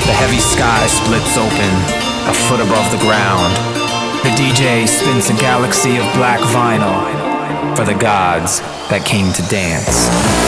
The heavy sky splits open, a foot above the ground. The DJ spins a galaxy of black vinyl for the gods that came to dance.